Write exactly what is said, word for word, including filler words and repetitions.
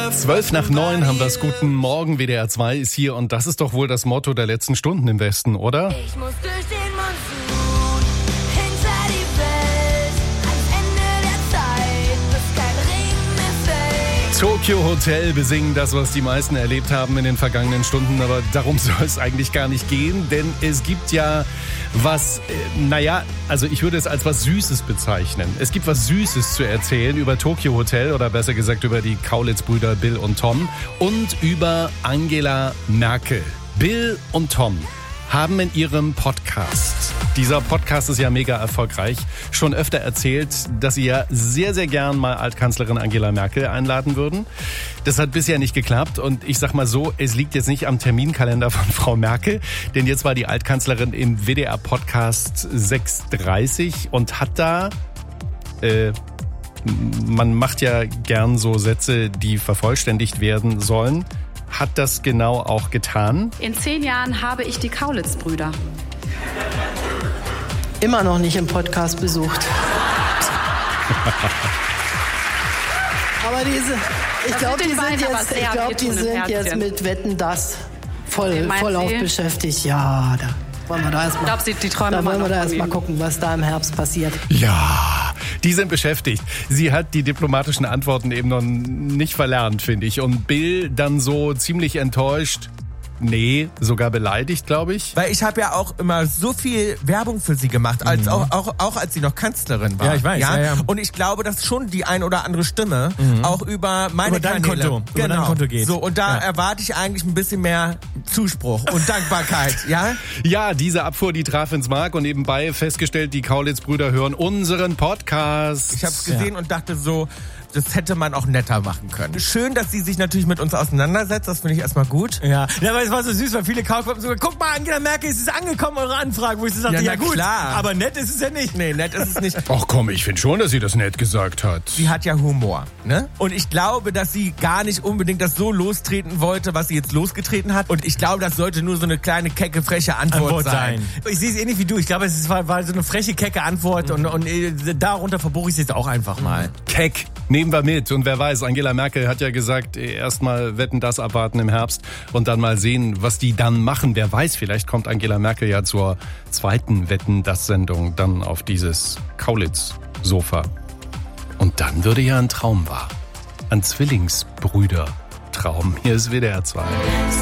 Zwölf nach neun haben wir es. Guten Morgen, W D R zwei ist hier und das ist doch wohl das Motto der letzten Stunden im Westen, oder? Ich muss durch den Monsun, hinter die Welt, ans Ende der Zeit, bis kein Regen mehr fällt. Tokyo Hotel besingen das, was die meisten erlebt haben in den vergangenen Stunden, aber darum soll es eigentlich gar nicht gehen, denn es gibt ja was, äh, naja, also ich würde es als was Süßes bezeichnen. Es gibt was Süßes zu erzählen über Tokyo Hotel oder besser gesagt über die Kaulitz-Brüder Bill und Tom und über Angela Merkel. Bill und Tom haben in ihrem Podcast, dieser Podcast ist ja mega erfolgreich, schon öfter erzählt, dass sie ja sehr, sehr gern mal Altkanzlerin Angela Merkel einladen würden. Das hat bisher nicht geklappt und ich sag mal so, es liegt jetzt nicht am Terminkalender von Frau Merkel, denn jetzt war die Altkanzlerin im W D R-Podcast sechs Uhr dreißig und hat da, äh, man macht ja gern so Sätze, die vervollständigt werden sollen, hat das genau auch getan. In zehn Jahren habe ich die Kaulitz-Brüder immer noch nicht im Podcast besucht. Aber diese, ich glaube, die sind jetzt, ich glaube, die sind jetzt mit Wetten, das voll, voll auf beschäftigt. Ja, da wollen wir da erstmal. Ich glaube, sie die träumen Da wollen wir da erstmal erstmal gucken, was da im Herbst passiert. Ja, die sind beschäftigt. Sie hat die diplomatischen Antworten eben noch nicht verlernt, finde ich. Und Bill dann so ziemlich enttäuscht. Nee, sogar beleidigt, glaube ich. Weil ich habe ja auch immer so viel Werbung für sie gemacht, als mhm. auch, auch, auch als sie noch Kanzlerin war. Ja, ich weiß. Ja? Ja, ja. Und ich glaube, dass schon die ein oder andere Stimme mhm. auch über meine über dein Kanäle, Konto, genau, über dein Konto geht. So, und da ja. erwarte ich eigentlich ein bisschen mehr Zuspruch und Dankbarkeit, ja? Ja, diese Abfuhr, die traf ins Mark und nebenbei festgestellt, die Kaulitz-Brüder hören unseren Podcast. Ich habe es gesehen ja. und dachte so, das hätte man auch netter machen können. Schön, dass sie sich natürlich mit uns auseinandersetzt, das finde ich erstmal gut. Ja, ja, aber es war so süß, weil viele Kaufleute so, guck mal, Angela Merkel, es ist angekommen, eure Anfrage, wo ich so sagte, ja, ja gut, klar. aber nett ist es ja nicht. Nee, nett ist es nicht. Ach komm, ich finde schon, dass sie das nett gesagt hat. Sie hat ja Humor, ne? Und ich glaube, dass sie gar nicht unbedingt das so lostreten wollte, was sie jetzt losgetreten hat. Und ich glaube, das sollte nur so eine kleine, kecke, freche Antwort, Antwort sein. sein. Ich sehe es ähnlich wie du. Ich glaube, es war, war so eine freche, kecke Antwort mhm. und, und äh, darunter verbuche ich es jetzt auch einfach mal. Keck, nehmen wir mit. Und wer weiß, Angela Merkel hat ja gesagt, erstmal Wetten, das abwarten im Herbst und dann mal sehen, was die dann machen. Wer weiß, vielleicht kommt Angela Merkel ja zur zweiten Wetten, das Sendung dann auf dieses Kaulitz-Sofa. Und dann würde ja ein Traum wahr. Ein Zwillingsbrüder-Traum. Hier ist W D R zwei.